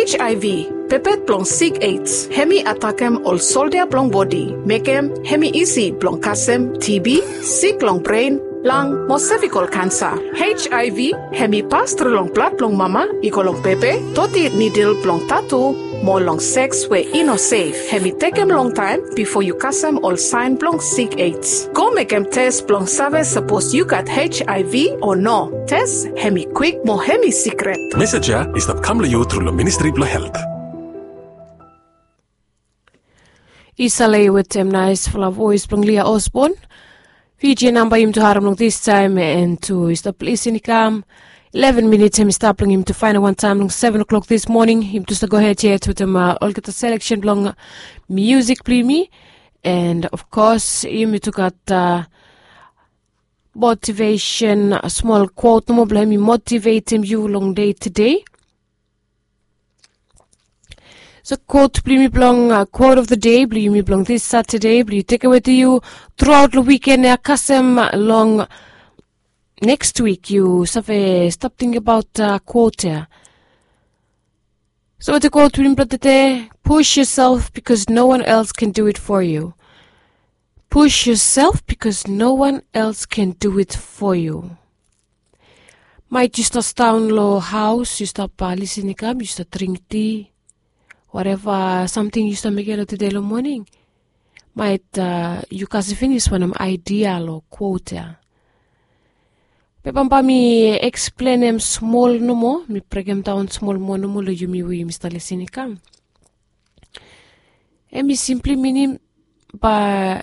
HIV, pepet blong sick AIDS, hemi attack'em all soldier blong body, make'em hemi easy blong kasem TB, sick long brain, lung, mo cervical cancer. HIV, hemi pass through long blood blong mama, iko long pepe, toti needle blong tattoo, more long sex where ino safe. Hemi take em long time before you kasem all sign blong sick AIDS. Go make em test blong save suppose you got HIV or no. Test hemi quick mo hemi secret. Message is that come to you through the Ministry of Health. Isalay with nice full of voice blong Leah Osborne. VG number him to haram this time and to stop listening come. 11 minutes him stopping him to find one time long 7 o'clock this morning. Him to go ahead here to them all get the selection long music play me. And of course him to got motivation, a small quote no more me motivate him you long day today. So quote play me belong quote of the day, play me belong this Saturday, play take away to you throughout the weekend kasem long next week you stop thinking about quote here. So the quote today, push yourself because no one else can do it for you. Push yourself because no one else can do it for you. Might you start down low house, you stop listening up, you start drink tea, whatever, something you start making today in the morning. Might you can finish one ideal or quote here. Pepampa mi explain em small no more, mi pregem down small mo no more lo you mi Mr. listening come. And me simply meaning by